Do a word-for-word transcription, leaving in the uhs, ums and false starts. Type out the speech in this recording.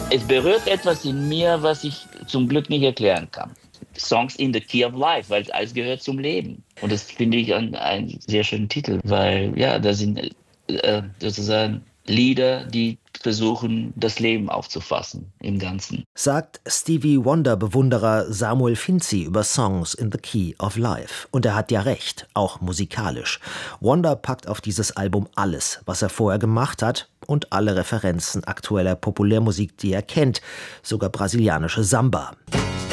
Es berührt etwas in mir, was ich zum Glück nicht erklären kann. Songs in the Key of Life, weil alles gehört zum Leben. Und das finde ich ein, ein sehr schönen Titel, weil ja, da sind äh, sozusagen Lieder, die versuchen, das Leben aufzufassen im Ganzen. Sagt Stevie Wonder-Bewunderer Samuel Finzi über Songs in the Key of Life. Und er hat ja recht, auch musikalisch. Wonder packt auf dieses Album alles, was er vorher gemacht hat und alle Referenzen aktueller Populärmusik, die er kennt, sogar brasilianische Samba.